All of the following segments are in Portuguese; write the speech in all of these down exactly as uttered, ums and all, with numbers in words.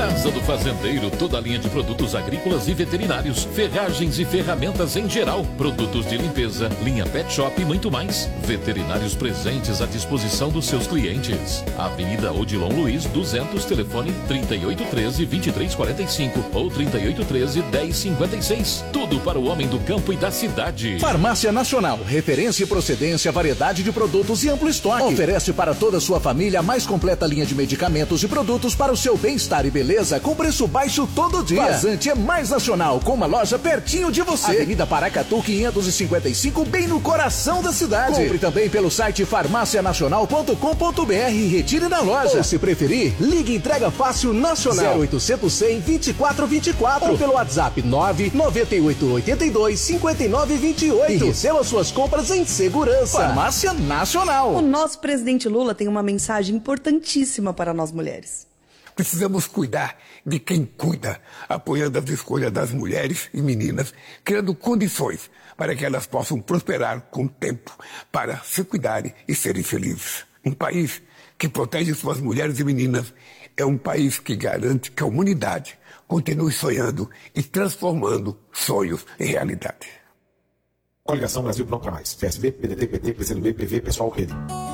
Casa do Fazendeiro, toda a linha de produtos agrícolas e veterinários, ferragens e ferramentas em geral, produtos de limpeza, linha pet shop e muito mais. Veterinários presentes à disposição dos seus clientes. Avenida Odilon Luiz, duzentos, telefone trinta e oito treze, vinte e três quarenta e cinco ou trinta e oito treze, dez cinquenta e seis. Tudo para o homem do campo e da cidade. Farmácia Nacional, referência e procedência, variedade de produtos e amplo estoque. Oferece para toda a sua família a mais completa linha de medicamentos e produtos para o seu bem-estar e beleza com preço baixo todo dia. Vazante é mais nacional, com uma loja pertinho de você. Avenida Paracatu quinhentos e cinquenta e cinco, bem no coração da cidade. Compre também pelo site farmácia nacional ponto com ponto br e retire na loja. Ou se preferir, ligue entrega fácil nacional zero oitocentos, cem, vinte e quatro vinte e quatro ou pelo WhatsApp nove nove oito oito dois, cinco nove dois oito e receba suas compras em segurança. Farmácia Nacional. O nosso presidente Lula tem uma mensagem importantíssima para nós mulheres. Precisamos cuidar de quem cuida, apoiando as escolhas das mulheres e meninas, criando condições para que elas possam prosperar com o tempo, para se cuidarem e serem felizes. Um país que protege suas mulheres e meninas é um país que garante que a humanidade continue sonhando e transformando sonhos em realidade. Coligação Brasil Pronto para Mais. P S B, P D T, P T, P C do B, P V, Pessoal, Rede.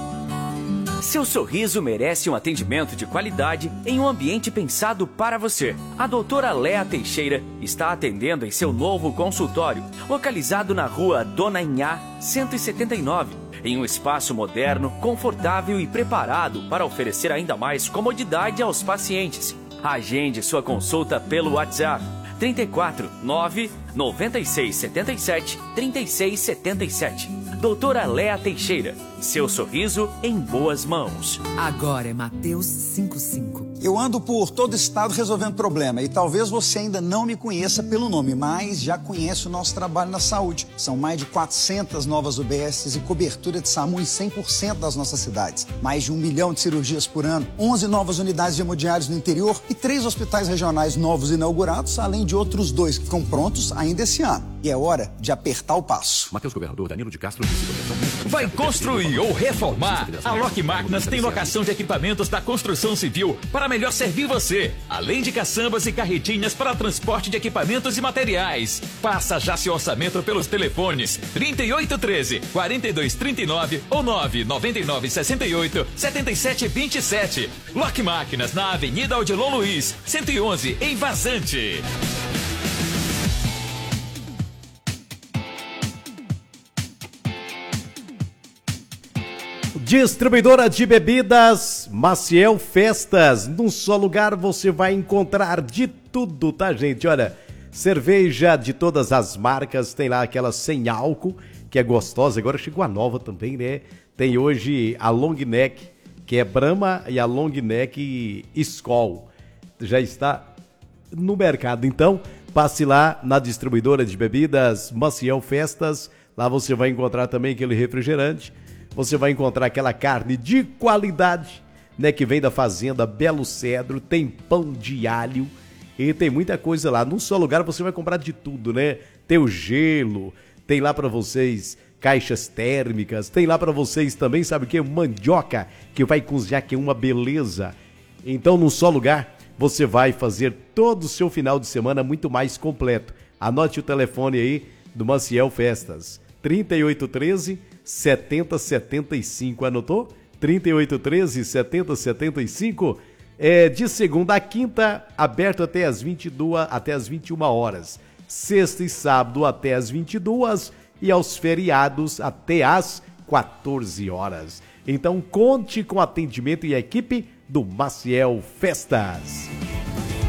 Seu sorriso merece um atendimento de qualidade em um ambiente pensado para você. A doutora Léa Teixeira está atendendo em seu novo consultório, localizado na rua Dona Inhá, cento e setenta e nove, em um espaço moderno, confortável e preparado para oferecer ainda mais comodidade aos pacientes. Agende sua consulta pelo WhatsApp trinta e quatro, nove, noventa e seis, setenta e sete, trinta e seis setenta e sete. Doutora Léa Teixeira, seu sorriso em boas mãos. Agora é Mateus cinco cinco. Eu ando por todo o estado resolvendo problema e talvez você ainda não me conheça pelo nome, mas já conhece o nosso trabalho na saúde. São mais de quatrocentas novas U B S e cobertura de SAMU em cem por cento das nossas cidades. Mais de um milhão de cirurgias por ano, onze novas unidades de hemodiálise no interior e três hospitais regionais novos inaugurados, além de outros dois que ficam prontos ainda esse ano. E é hora de apertar o passo. Matheus Governador, Danilo de Castro. Vai construir ou reformar? A Lock Máquinas tem locação de equipamentos da construção civil para melhor servir você, além de caçambas e carretinhas para transporte de equipamentos e materiais. Faça já seu orçamento pelos telefones trinta e oito treze, quarenta e dois trinta e nove ou nove nove nove sessenta e oito, setenta e sete vinte e sete. Lock Máquinas na Avenida Odilon Luiz, cento e onze, em Vazante. Distribuidora de bebidas Maciel Festas. Num só lugar você vai encontrar de tudo, tá, gente? Olha, cerveja de todas as marcas, tem lá aquela sem álcool, que é gostosa. Agora chegou a nova também, né? Tem hoje a Long Neck, que é Brahma, e a Long Neck Skol. Já está no mercado. Então, passe lá na distribuidora de bebidas Maciel Festas. Lá você vai encontrar também aquele refrigerante. Você vai encontrar aquela carne de qualidade, né, que vem da fazenda Belo Cedro, tem pão de alho e tem muita coisa lá. Num só lugar você vai comprar de tudo, né? Tem o gelo, tem lá para vocês caixas térmicas, tem lá para vocês também, sabe o que? Mandioca, que vai cozinhar, que é uma beleza. Então, num só lugar, você vai fazer todo o seu final de semana muito mais completo. Anote o telefone aí do Maciel Festas, trinta e oito treze, setenta setenta e cinco, anotou? trinta e oito treze, setenta setenta e cinco, é de segunda a quinta, aberto até as vinte e duas, até as vinte e uma horas. Sexta e sábado até as vinte e duas e aos feriados até as quatorze horas. Então conte com atendimento e equipe do Maciel Festas.